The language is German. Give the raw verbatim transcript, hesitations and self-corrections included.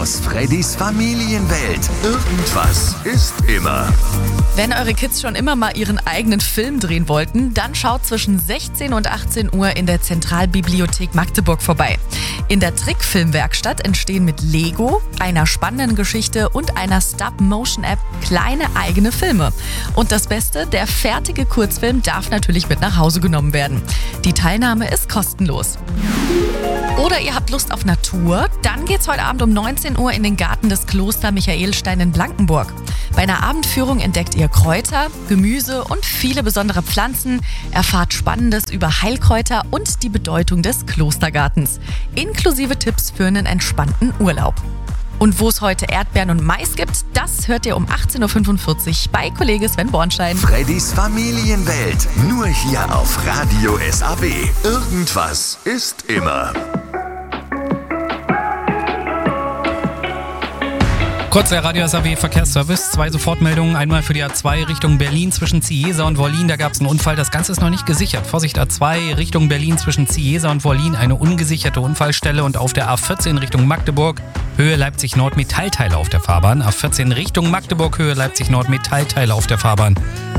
aus Freddys Familienwelt. Irgendwas ist immer. Wenn eure Kids schon immer mal ihren eigenen Film drehen wollten, dann schaut zwischen sechzehn und achtzehn Uhr in der Zentralbibliothek Magdeburg vorbei. In der Trickfilmwerkstatt entstehen mit Lego, einer spannenden Geschichte und einer Stop-Motion-App kleine eigene Filme. Und das Beste, der fertige Kurzfilm darf natürlich mit nach Hause genommen werden. Die Teilnahme ist kostenlos. Oder ihr habt Lust auf Natur? Dann geht's heute Abend um neunzehn Uhr in den Garten des Kloster Michaelstein in Blankenburg. Bei einer Abendführung entdeckt ihr Kräuter, Gemüse und viele besondere Pflanzen, erfahrt Spannendes über Heilkräuter und die Bedeutung des Klostergartens, inklusive Tipps für einen entspannten Urlaub. Und wo es heute Erdbeeren und Mais gibt, das hört ihr um achtzehn Uhr fünfundvierzig bei Kollege Sven Bornstein. Freddys Familienwelt, nur hier auf Radio S A B. Irgendwas ist immer. Kurz der Radio S A B Verkehrsservice. Zwei Sofortmeldungen. Einmal für die A zwei Richtung Berlin zwischen Ziesa und Wollin. Da gab es einen Unfall. Das Ganze ist noch nicht gesichert. Vorsicht, A zwei Richtung Berlin zwischen Ziesa und Wollin. Eine ungesicherte Unfallstelle. Und auf der A vierzehn Richtung Magdeburg, Höhe Leipzig-Nord, Metallteile auf der Fahrbahn. A vierzehn Richtung Magdeburg, Höhe Leipzig-Nord, Metallteile auf der Fahrbahn.